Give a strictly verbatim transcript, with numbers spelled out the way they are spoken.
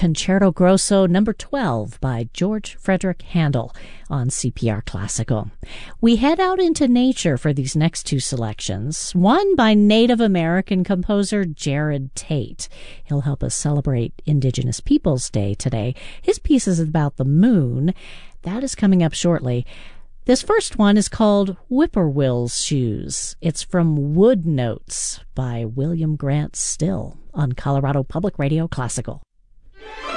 Concerto Grosso number twelve by George Frederick Handel on C P R Classical. We head out into nature for these next two selections, one by Native American composer Jared Tate. He'll help us celebrate Indigenous Peoples Day today. His piece is about the moon. That is coming up shortly. This first one is called Whippoorwill's Shoes. It's from Wood Notes by William Grant Still on Colorado Public Radio Classical.